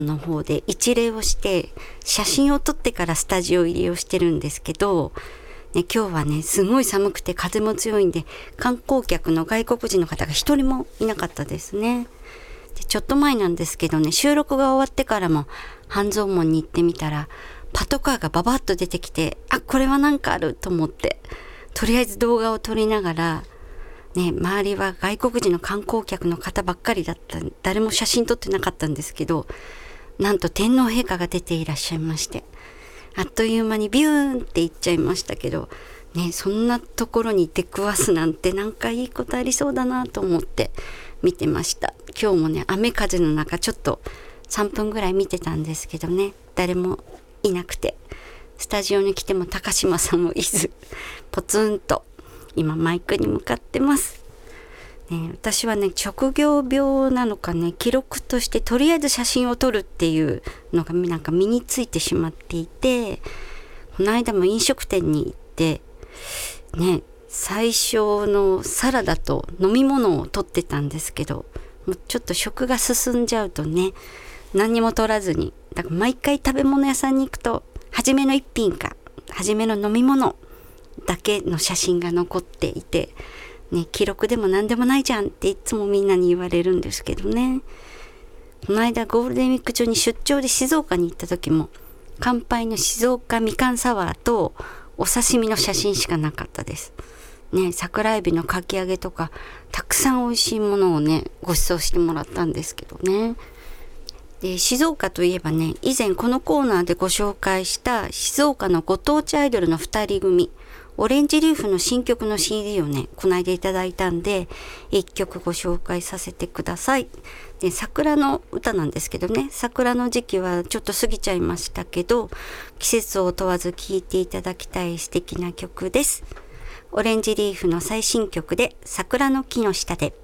の方で一礼をして写真を撮ってからスタジオ入りをしてるんですけど、ね、今日はねすごい寒くて風も強いんで観光客の外国人の方が一人もいなかったですね。でちょっと前なんですけどね、収録が終わってからも半蔵門に行ってみたらパトカーがババッと出てきて、あ、これはなんかあると思ってとりあえず動画を撮りながらね、周りは外国人の観光客の方ばっかりだった。誰も写真撮ってなかったんですけど、なんと天皇陛下が出ていらっしゃいまして、あっという間にビューンって行っちゃいましたけどね、そんなところに出くわすなんてなんかいいことありそうだなと思って見てました。今日もね、雨風の中ちょっと3分ぐらい見てたんですけどね、誰もいなくて、スタジオに来ても高島さんもいず、ポツンと今マイクに向かってます、ね。私はね、職業病なのかね、記録としてとりあえず写真を撮るっていうのがなんか身についてしまっていて、この間も飲食店に行ってね、最初のサラダと飲み物を撮ってたんですけど、もうちょっと食が進んじゃうとね、何にも撮らずに、だから毎回食べ物屋さんに行くと初めの一品か初めの飲み物だけの写真が残っていて、ね、記録でも何でもないじゃんっていつもみんなに言われるんですけどね。この間ゴールデンウィーク中に出張で静岡に行った時も、乾杯の静岡みかんサワーとお刺身の写真しかなかったです。ね、桜エビのかき揚げとかたくさん美味しいものをねご馳走してもらったんですけどね。で静岡といえばね、以前このコーナーでご紹介した静岡のご当地アイドルの2人組オレンジリーフの新曲の CD をねこないでいただいたんで1曲ご紹介させてください。で桜の歌なんですけどね、桜の時期はちょっと過ぎちゃいましたけど、季節を問わず聴いていただきたい素敵な曲です。オレンジリーフの最新曲で桜の木の下で。